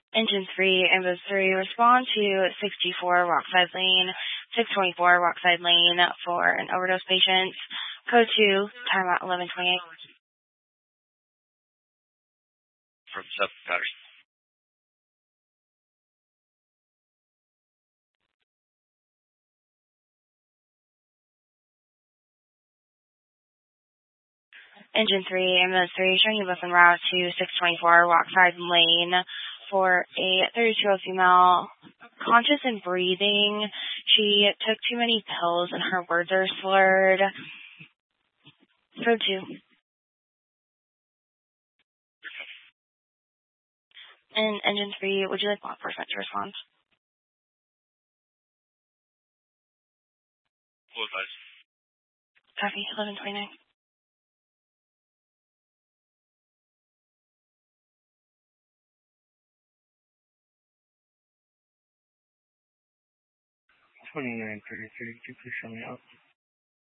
Engine 3, Ambulance 3, respond to 64 Rockside Lane, 624 Rockside Lane for an overdose patient. Code 2, time at 11:28. From 7 Patterson. Engine 3, Ambulance 3, showing you both en route to 624 Rockside Lane for a 32-year-old female, conscious and breathing. She took too many pills and her words are slurred. Code 2. And Engine 3, would you like law enforcement to respond? Full advice. Copy, 11:29. $29.33. Please show me out.